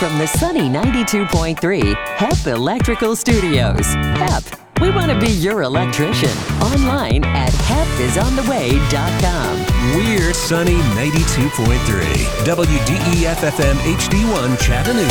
from the sunny 92.3 HEP Electrical Studios. HEP, we want to be your electrician. Online at hepisontheway.com. We're sunny 92.3 WDEF FM HD1 Chattanooga.